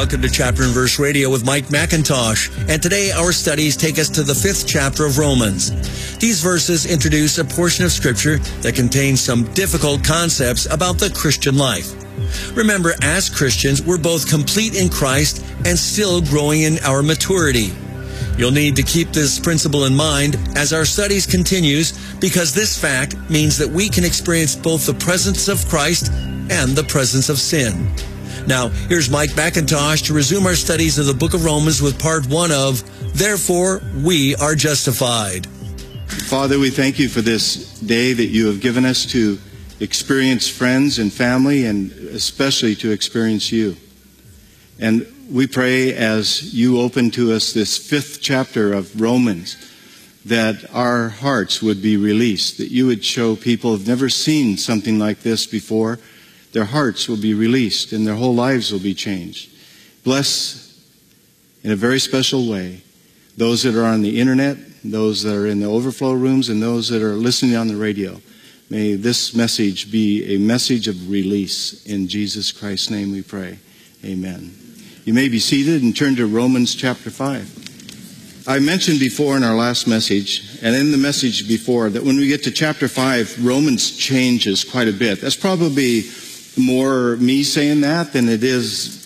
Welcome to Chapter and Verse Radio with Mike McIntosh. And today our studies take us to the 5th chapter of Romans. These verses introduce a portion of Scripture that contains some difficult concepts about the Christian life. Remember, as Christians, we're both complete in Christ and still growing in our maturity. You'll need to keep this principle in mind as our studies continues, because this fact means that we can experience both the presence of Christ and the presence of sin. Now, here's Mike McIntosh to resume our studies of the book of Romans with part 1 of Therefore We Are Justified. Father, we thank you for this day that you have given us to experience friends and family, and especially to experience you. And we pray as you open to us this 5th chapter of Romans, that our hearts would be released, that you would show people who have never seen something like this before. Their hearts will be released and their whole lives will be changed. Bless in a very special way those that are on the internet, those that are in the overflow rooms, and those that are listening on the radio. May this message be a message of release. In Jesus Christ's name we pray. Amen. You may be seated and turn to Romans chapter 5. I mentioned before in our last message, and in the message before, that when we get to chapter 5, Romans changes quite a bit. That's probably more me saying that than it is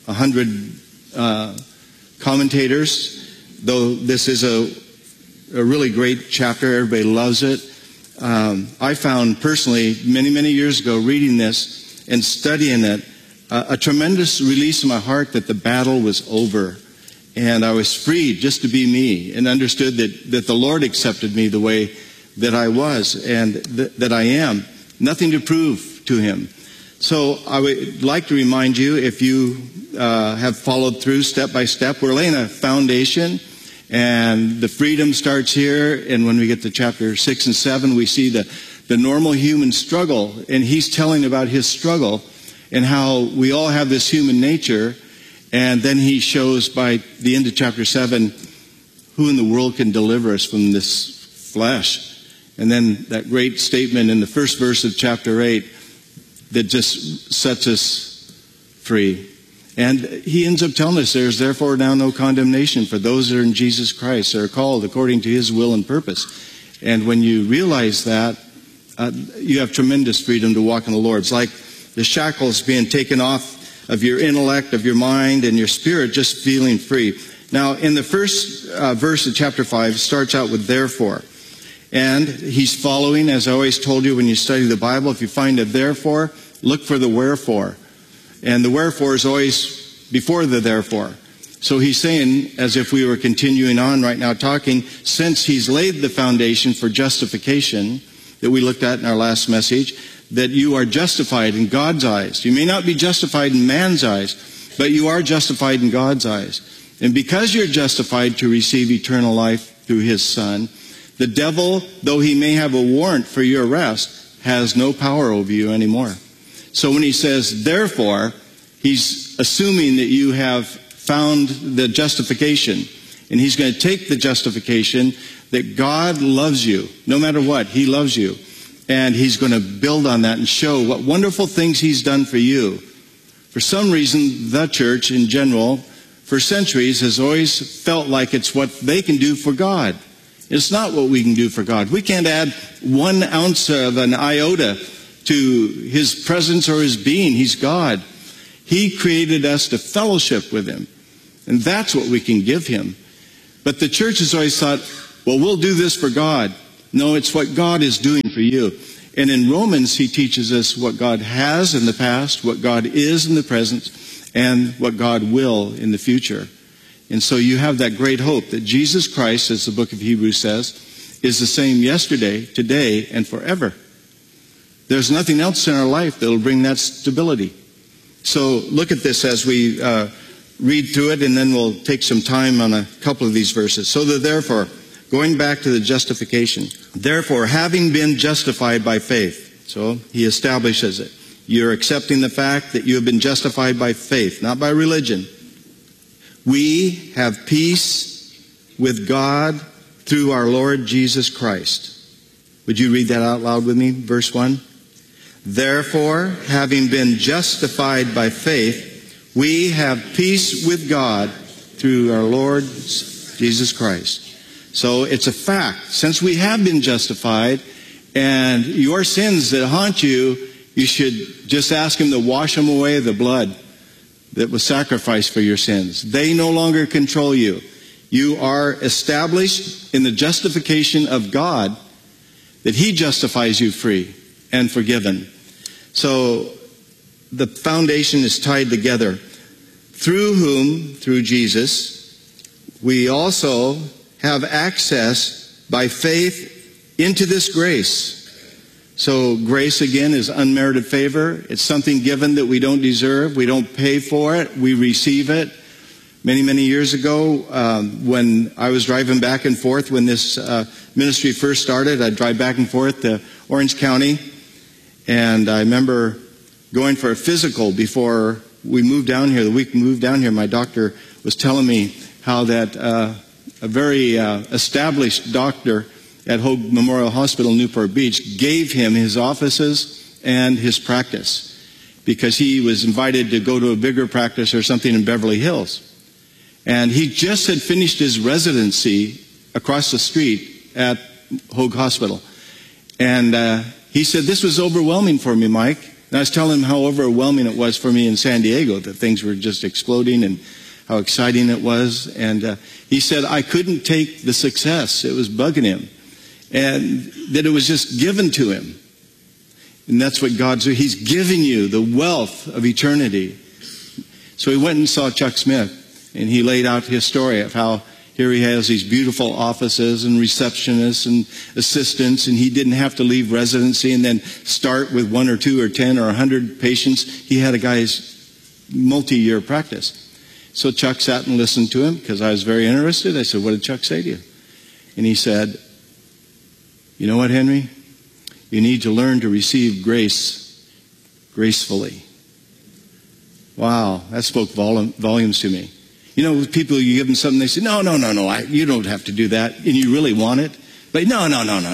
100 commentators, though this is a really great chapter. Everybody loves it. I found personally, many years ago, reading this and studying it, a tremendous release in my heart that the battle was over. And I was freed just to be me, and understood that the Lord accepted me the way that I was and that I am. Nothing to prove to Him. So I would like to remind you, if you have followed through step by step, we're laying a foundation, and the freedom starts here. And when we get to chapter 6 and 7, we see the normal human struggle. And he's telling about his struggle and how we all have this human nature. And then he shows by the end of chapter 7 who in the world can deliver us from this flesh. And then that great statement in the first verse of chapter 8 that just sets us free. And he ends up telling us there's therefore now no condemnation for those that are in Jesus Christ, that are called according to his will and purpose. And when you realize that, you have tremendous freedom to walk in the Lord. It's like the shackles being taken off of your intellect, of your mind, and your spirit, just feeling free. Now, in the first verse of chapter 5, it starts out with therefore. And he's following, as I always told you when you study the Bible, if you find a therefore, look for the wherefore. And the wherefore is always before the therefore. So he's saying, as if we were continuing on right now talking, since he's laid the foundation for justification that we looked at in our last message, that you are justified in God's eyes. You may not be justified in man's eyes, but you are justified in God's eyes. And because you're justified to receive eternal life through his Son, the devil, though he may have a warrant for your arrest, has no power over you anymore. So when he says, therefore, he's assuming that you have found the justification. And he's going to take the justification that God loves you. No matter what, he loves you. And he's going to build on that and show what wonderful things he's done for you. For some reason, the church in general, for centuries, has always felt like it's what they can do for God. It's not what we can do for God. We can't add 1 ounce of an iota to his presence or his being. He's God. He created us to fellowship with him. And that's what we can give him. But the church has always thought, well, we'll do this for God. No, it's what God is doing for you. And in Romans, he teaches us what God has in the past, what God is in the present, and what God will in the future. And so you have that great hope that Jesus Christ, as the book of Hebrews says, is the same yesterday, today, and forever. There's nothing else in our life that will bring that stability. So look at this as we read through it, and then we'll take some time on a couple of these verses. So therefore, going back to the justification, therefore, having been justified by faith, so he establishes it. You're accepting the fact that you have been justified by faith, not by religion. We have peace with God through our Lord Jesus Christ. Would you read that out loud with me? Verse 1. Therefore, having been justified by faith, We have peace with God through our Lord Jesus Christ. So it's a fact. Since we have been justified, and your sins that haunt you, you should just ask him to wash them away, the blood that was sacrificed for your sins. They no longer control you. You are established in the justification of God, that he justifies you free and forgiven. So the foundation is tied together. Through whom, through Jesus, we also have access by faith into this grace. So grace, again, is unmerited favor. It's something given that we don't deserve. We don't pay for it. We receive it. Many, many years ago, when I was driving back and forth, when this ministry first started, I'd drive back and forth to Orange County. And I remember going for a physical before we moved down here. The week we moved down here, my doctor was telling me how that a very established doctor at Hoag Memorial Hospital, Newport Beach, gave him his offices and his practice because he was invited to go to a bigger practice or something in Beverly Hills. And he just had finished his residency across the street at Hoag Hospital. And he said, this was overwhelming for me, Mike. And I was telling him how overwhelming it was for me in San Diego, that things were just exploding and how exciting it was. And he said, I couldn't take the success. It was bugging him. And that it was just given to him. And that's what God's doing. He's giving you the wealth of eternity. So he went and saw Chuck Smith, and he laid out his story of how here he has these beautiful offices and receptionists and assistants, and he didn't have to leave residency and then start with 1 or 2 or 10 or 100 patients. He had a guy's multi-year practice. So Chuck sat and listened to him because I was very interested. I said, what did Chuck say to you? And he said, you know what, Henry? You need to learn to receive grace gracefully. Wow, that spoke volumes to me. You know, with people, you give them something, they say, no, you don't have to do that. And you really want it. But no.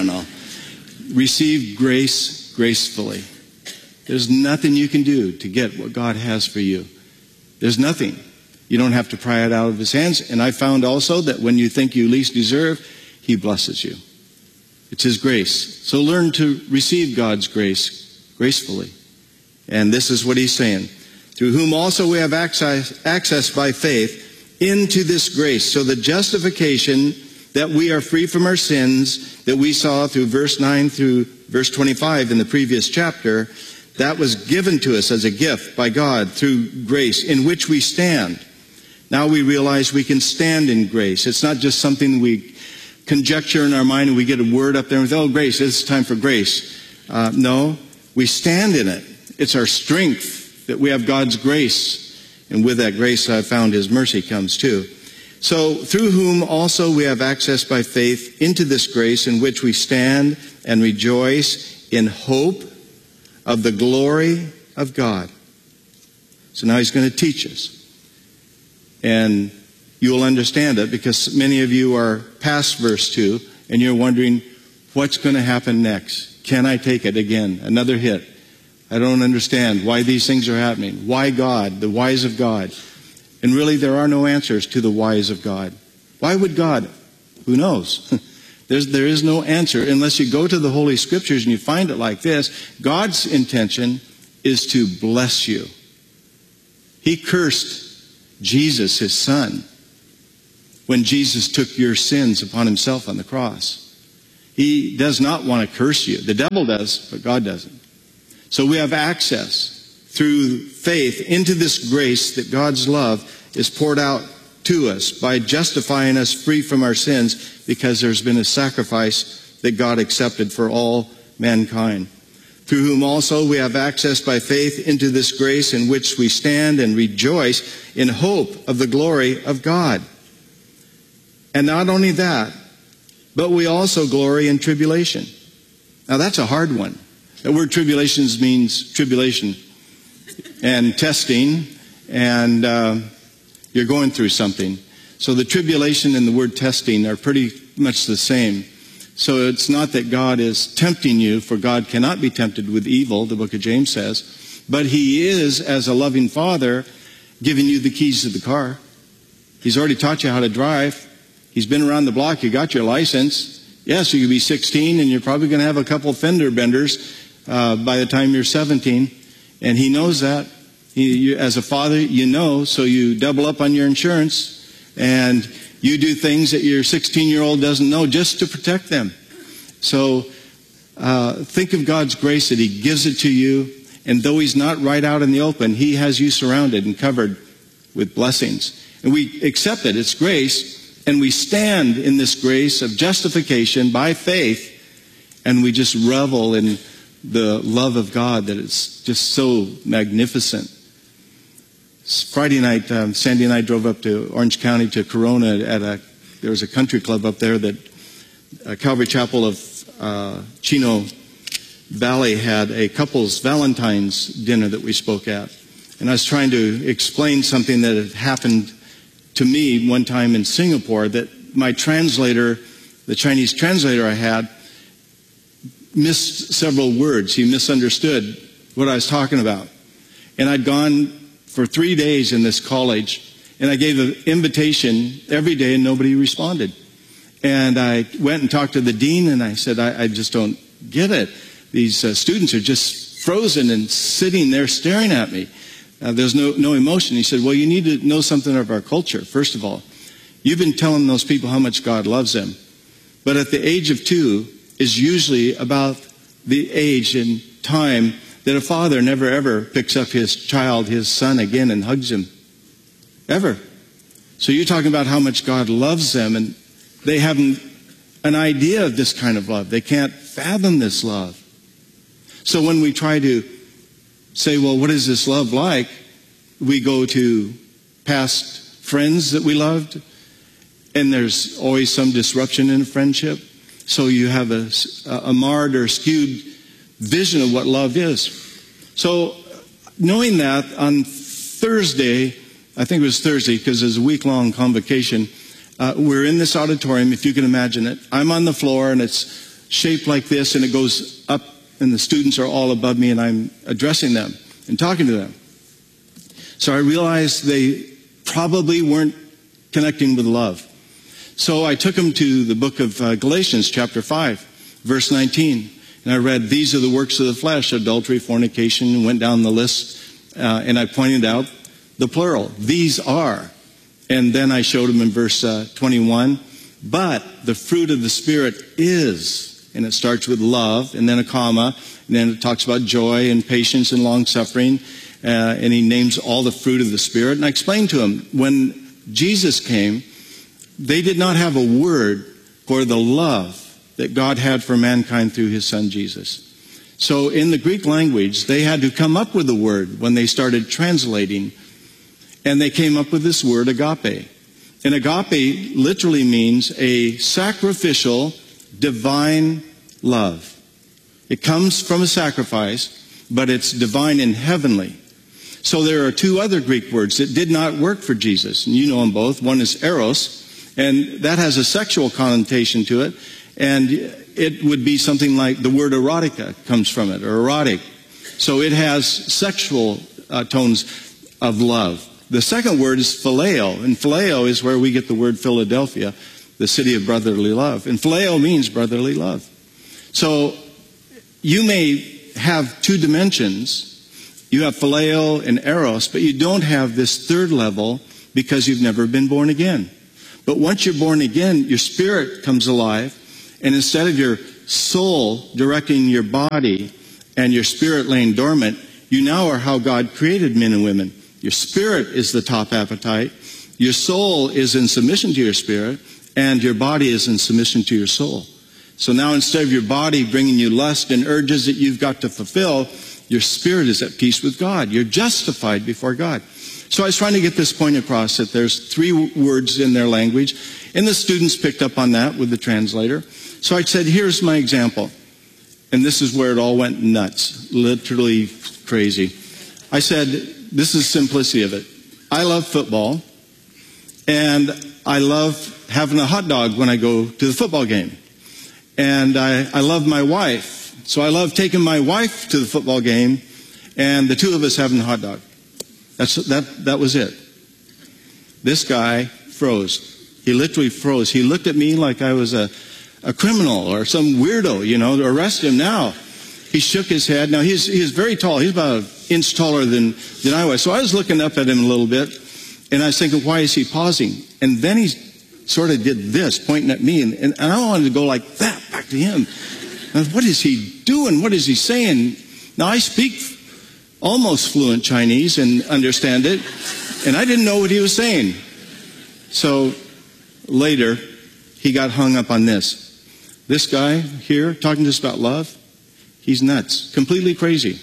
Receive grace gracefully. There's nothing you can do to get what God has for you. There's nothing. You don't have to pry it out of his hands. And I found also that when you think you least deserve, he blesses you. It's his grace. So learn to receive God's grace gracefully. And this is what he's saying. Through whom also we have access by faith into this grace. So the justification that we are free from our sins that we saw through verse 9 through verse 25 in the previous chapter, that was given to us as a gift by God through grace in which we stand. Now we realize we can stand in grace. It's not just something we conjecture in our mind and we get a word up there and we say, oh, grace, it's time for grace. No, we stand in it. It's our strength that we have God's grace. And with that grace, I found his mercy comes too. So through whom also we have access by faith into this grace in which we stand and rejoice in hope of the glory of God. So now he's going to teach us. And you will understand it because many of you are past verse 2 and you're wondering, what's going to happen next? Can I take it again? Another hit. I don't understand why these things are happening. Why God? The whys of God. And really there are no answers to the whys of God. Why would God? Who knows? There is no answer unless you go to the Holy Scriptures and you find it like this. God's intention is to bless you. He cursed Jesus, his son, when Jesus took your sins upon himself on the cross. He does not want to curse you. The devil does, but God doesn't. So we have access through faith into this grace that God's love is poured out to us by justifying us free from our sins because there's been a sacrifice that God accepted for all mankind. Through whom also we have access by faith into this grace in which we stand and rejoice in hope of the glory of God. And not only that, but we also glory in tribulation. Now that's a hard one. The word tribulations means tribulation and testing, and you're going through something. So the tribulation and the word testing are pretty much the same. So it's not that God is tempting you, for God cannot be tempted with evil, the book of James says, but he is, as a loving father, giving you the keys to the car. He's already taught you how to drive. He's been around the block. You got your license. Yes, you could be 16, and you're probably going to have a couple fender benders by the time you're 17. And he knows that. As a father, you know, so you double up on your insurance, and you do things that your 16-year-old doesn't know just to protect them. So think of God's grace that he gives it to you, and though he's not right out in the open, he has you surrounded and covered with blessings. And we accept it. It's grace, and we stand in this grace of justification by faith, and we just revel in the love of God that is just so magnificent. Friday night, Sandy and I drove up to Orange County to Corona there was a country club up there that Calvary Chapel of Chino Valley had a couple's Valentine's dinner that we spoke at. And I was trying to explain something that had happened to me one time in Singapore, that my translator, the Chinese translator I had, missed several words. He misunderstood what I was talking about. And I'd gone for 3 days in this college, and I gave an invitation every day, and nobody responded. And I went and talked to the dean, and I said, I just don't get it. These students are just frozen and sitting there staring at me. There's no emotion. He said, well, you need to know something of our culture. First of all, you've been telling those people how much God loves them. But at the age of 2 is usually about the age and time that a father never ever picks up his child, his son, again and hugs him. Ever. So you're talking about how much God loves them, and they haven't an idea of this kind of love. They can't fathom this love. So when we try to say, well, what is this love like? We go to past friends that we loved, and there's always some disruption in a friendship. So you have a marred or skewed vision of what love is. So knowing that, on Thursday, I think it was Thursday because there's a week-long convocation, we're in this auditorium, if you can imagine it. I'm on the floor, and it's shaped like this, and it goes up, and the students are all above me, and I'm addressing them and talking to them. So I realized they probably weren't connecting with love. So I took them to the book of Galatians, chapter 5, verse 19. And I read, these are the works of the flesh, adultery, fornication, and went down the list. And I pointed out the plural, these are. And then I showed them in verse 21, but the fruit of the Spirit is. And it starts with love, and then a comma, and then it talks about joy and patience and long-suffering. And he names all the fruit of the Spirit. And I explained to him, when Jesus came, they did not have a word for the love that God had for mankind through his son Jesus. So in the Greek language, they had to come up with a word when they started translating. And they came up with this word, agape. And agape literally means a sacrificial, divine love. It comes from a sacrifice, but it's divine and heavenly. So there are 2 other Greek words that did not work for Jesus. And you know them both. One is eros, and that has a sexual connotation to it. And it would be something like the word erotica comes from it, or erotic. So it has sexual tones of love. The second word is phileo, and phileo is where we get the word Philadelphia, the city of brotherly love. And phileo means brotherly love. So you may have 2 dimensions. You have phileo and eros, but you don't have this third level because you've never been born again. But once you're born again, your spirit comes alive. And instead of your soul directing your body and your spirit laying dormant, you now are how God created men and women. Your spirit is the top appetite. Your soul is in submission to your spirit, and your body is in submission to your soul. So now instead of your body bringing you lust and urges that you've got to fulfill, your spirit is at peace with God. You're justified before God. So I was trying to get this point across, that there's 3 words in their language, and the students picked up on that with the translator. So I said, here's my example. And this is where it all went nuts, literally crazy. I said, this is simplicity of it. I love football, and I love having a hot dog when I go to the football game. And I love my wife. So I love taking my wife to the football game, and the 2 of us having a hot dog. That was it. This guy froze. He literally froze. He looked at me like I was a criminal or some weirdo, to arrest him now. He shook his head. Now, he's very tall. He's about an inch taller than I was. So I was looking up at him a little bit, and I was thinking, why is he pausing? And then he sort of did this, pointing at me, and I wanted to go like that back to him. What is he doing? What is he saying? Now, I speak almost fluent Chinese and understand it, and I didn't know what he was saying. So later, he got hung up on this. This guy here, talking to us about love, he's nuts, completely crazy.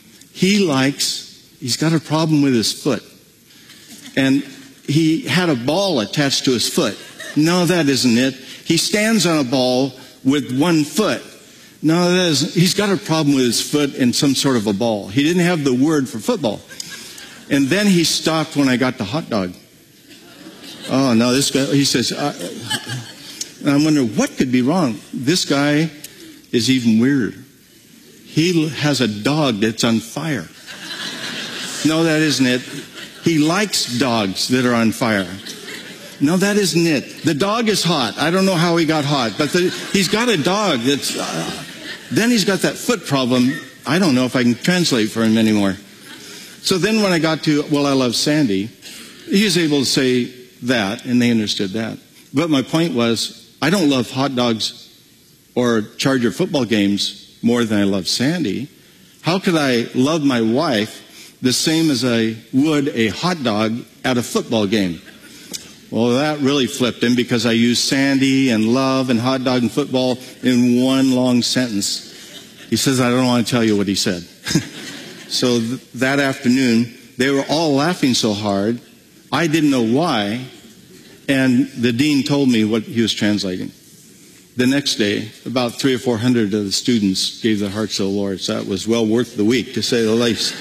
He's got a problem with his foot. And he had a ball attached to his foot. No, that isn't it. He stands on a ball with one foot. No, he's got a problem with his foot and some sort of a ball. He didn't have the word for football. And then he stopped when I got the hot dog. Oh, no, this guy, he says, and I'm wondering, what could be wrong? This guy is even weirder. He has a dog that's on fire. No, that isn't it. He likes dogs that are on fire. No, that isn't it. The dog is hot. I don't know how he got hot, but he's got a dog that's... then he's got that foot problem. I don't know if I can translate for him anymore. So then when I got to, well, I love Sandy, he was able to say that, and they understood that. But my point was, I don't love hot dogs or Charger football games more than I love Sandy. How could I love my wife the same as I would a hot dog at a football game? Well, that really flipped him because I used Sandy and love and hot dog and football in one long sentence. He says, I don't want to tell you what he said. So that afternoon, they were all laughing so hard, I didn't know why, and the dean told me what he was translating. The next day, about 300 or 400 of the students gave their hearts to the Lord, so that was well worth the week, to say the least.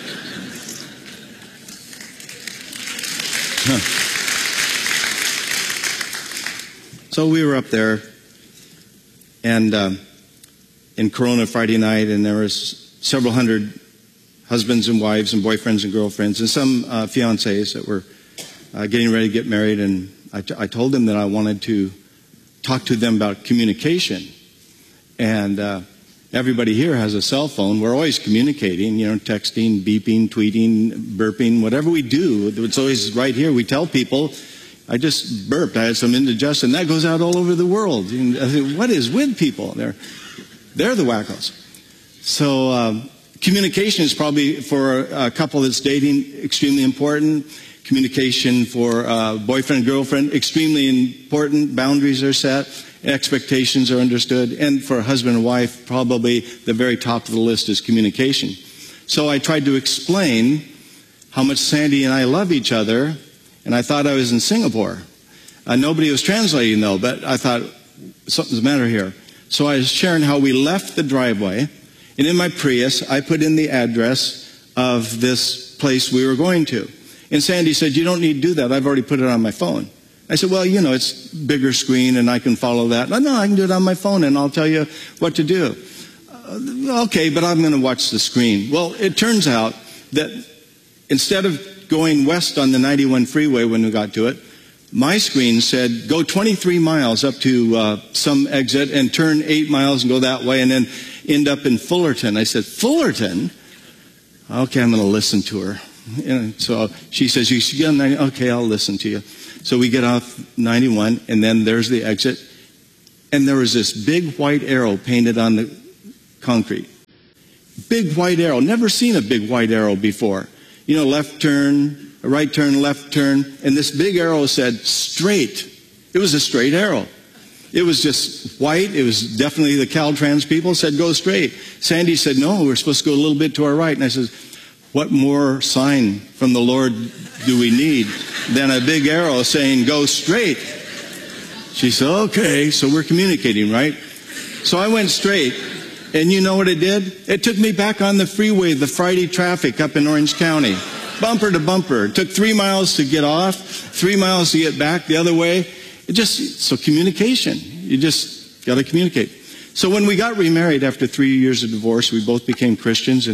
So we were up there, and in Corona Friday night, and there was several hundred husbands and wives and boyfriends and girlfriends, and some fiancés that were getting ready to get married, and I told them that I wanted to talk to them about communication. And everybody here has a cell phone. We're always communicating, texting, beeping, tweeting, burping, whatever we do. It's always right here. We tell people, I just burped. I had some indigestion. That goes out all over the world. And I think, what is with people? They're the wackos. So communication is probably, for a couple that's dating, extremely important. Communication for boyfriend and girlfriend, extremely important. Boundaries are set. Expectations are understood. And for a husband and wife, probably the very top of the list is communication. So I tried to explain how much Sandy and I love each other, and I thought I was in Singapore. Nobody was translating, though, but I thought something's the matter here. So I was sharing how we left the driveway, and in my Prius, I put in the address of this place we were going to. And Sandy said, you don't need to do that. I've already put it on my phone. I said, well, it's bigger screen and I can follow that. No, I can do it on my phone and I'll tell you what to do. Okay, but I'm going to watch the screen. Well, it turns out that instead of going west on the 91 freeway when we got to it, my screen said, go 23 miles up to some exit and turn 8 miles and go that way and then end up in Fullerton. I said, Fullerton? Okay, I'm going to listen to her. And so she says, you should get on 90. Okay, I'll listen to you. So we get off 91, and then there's the exit. And there was this big white arrow painted on the concrete. Big white arrow. Never seen a big white arrow before. Left turn, right turn, left turn. And this big arrow said straight. It was a straight arrow. It was just white. It was definitely the Caltrans people said go straight. Sandy said, no, we're supposed to go a little bit to our right. And I said, what more sign from the Lord do we need than a big arrow saying, go straight? She said, okay, so we're communicating, right? So I went straight, and you know what it did? It took me back on the freeway, the Friday traffic up in Orange County, bumper to bumper. It took 3 miles to get off, 3 miles to get back the other way. So communication, you just got to communicate. So when we got remarried after 3 years of divorce, we both became Christians, and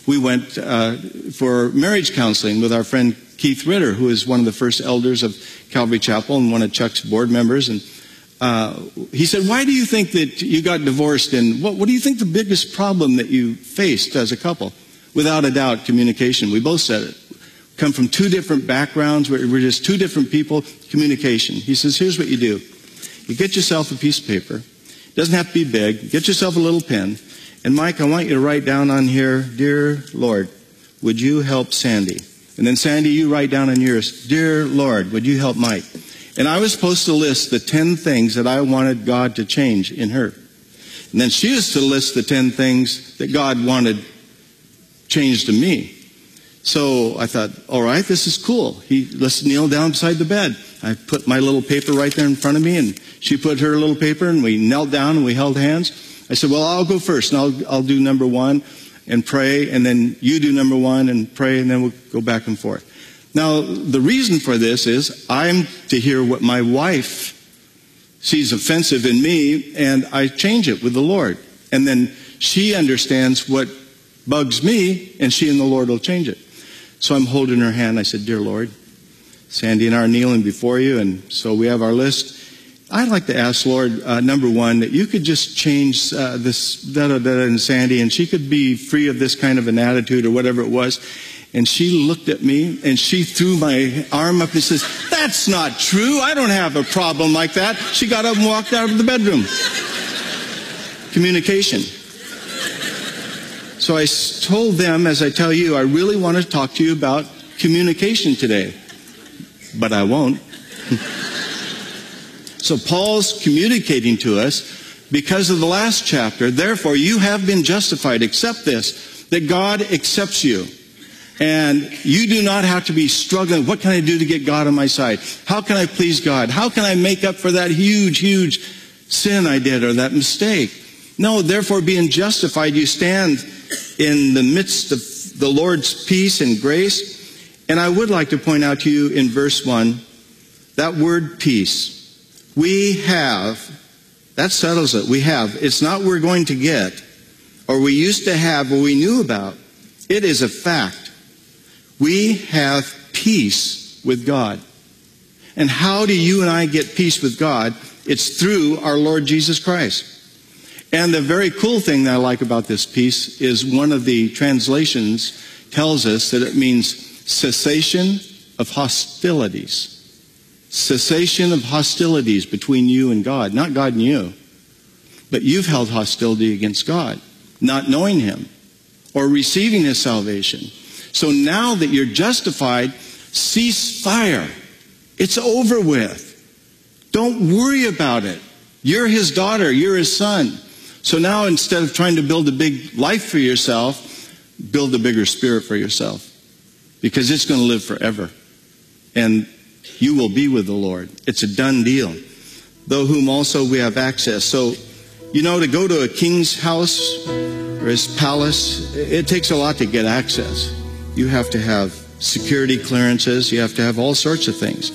we went for marriage counseling with our friend Keith Ritter, who is one of the first elders of Calvary Chapel and one of Chuck's board members. And he said, why do you think that you got divorced? And what do you think the biggest problem that you faced as a couple? Without a doubt, communication. We both said it. Come from two different backgrounds. We're just two different people. Communication. He says, here's what you do. You get yourself a piece of paper. It doesn't have to be big. Get yourself a little pen. And Mike, I want you to write down on here, Dear Lord, would you help Sandy? And then Sandy, you write down on yours, Dear Lord, would you help Mike? And I was supposed to list the 10 things that I wanted God to change in her. And then she was to list the 10 things that God wanted changed in me. So I thought, all right, this is cool. Let's kneel down beside the bed. I put my little paper right there in front of me, and she put her little paper, and we knelt down and we held hands. I said, well, I'll go first, and I'll do number 1 and pray, and then you do number 1 and pray, and then we'll go back and forth. Now, the reason for this is I'm to hear what my wife sees offensive in me, and I change it with the Lord. And then she understands what bugs me, and she and the Lord will change it. So I'm holding her hand. I said, Dear Lord, Sandy and I are kneeling before you, and so we have our list. I'd like to ask, Lord, number 1, that you could just change this da-da-da in Sandy, and she could be free of this kind of an attitude or whatever it was. And she looked at me, and she threw my arm up and says, that's not true. I don't have a problem like that. She got up and walked out of the bedroom. Communication. So I told them, as I tell you, I really want to talk to you about communication today. But I won't. So Paul's communicating to us because of the last chapter. Therefore, you have been justified. Accept this, that God accepts you. And you do not have to be struggling. What can I do to get God on my side? How can I please God? How can I make up for that huge, huge sin I did or that mistake? No, therefore, being justified, you stand in the midst of the Lord's peace and grace. And I would like to point out to you in verse 1, that word peace. We have, that settles it. We have. It's not we're going to get, or we used to have, or we knew about. It is a fact. We have peace with God. And how do you and I get peace with God? It's through our Lord Jesus Christ. And the very cool thing that I like about this peace is one of the translations tells us that it means cessation of hostilities. Cessation of hostilities between you and God. Not God and you. But you've held hostility against God, not knowing Him or receiving His salvation. So now that you're justified, cease fire. It's over with. Don't worry about it. You're His daughter. You're His son. So now instead of trying to build a big life for yourself, build a bigger spirit for yourself. Because it's going to live forever. And you will be with the Lord. It's a done deal. Though whom also we have access. So, you know, to go to a king's house or his palace, it takes a lot to get access. You have to have security clearances. You have to have all sorts of things.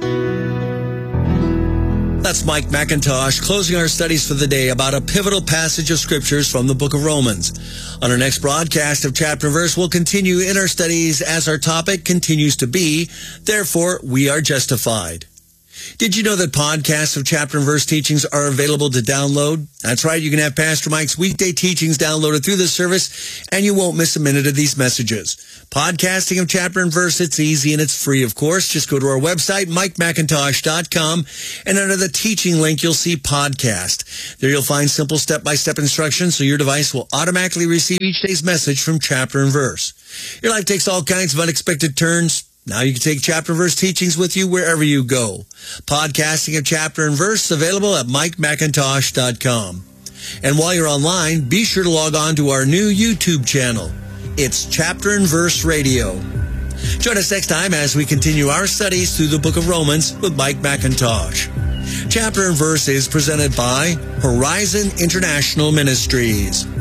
That's Mike McIntosh closing our studies for the day about a pivotal passage of scriptures from the book of Romans. On our next broadcast of Chapter and Verse, we'll continue in our studies as our topic continues to be, therefore, we are justified. Did you know that podcasts of Chapter and Verse teachings are available to download? That's right, you can have Pastor Mike's weekday teachings downloaded through this service, and you won't miss a minute of these messages. Podcasting of Chapter and Verse, it's easy and it's free, of course. Just go to our website, MikeMcIntosh.com, and under the teaching link, you'll see podcast. There you'll find simple step-by-step instructions so your device will automatically receive each day's message from Chapter and Verse. Your life takes all kinds of unexpected turns. Now you can take Chapter and Verse teachings with you wherever you go. Podcasting of Chapter and Verse available at MikeMcIntosh.com. And while you're online, be sure to log on to our new YouTube channel. It's Chapter and Verse Radio. Join us next time as we continue our studies through the book of Romans with Mike McIntosh. Chapter and Verse is presented by Horizon International Ministries.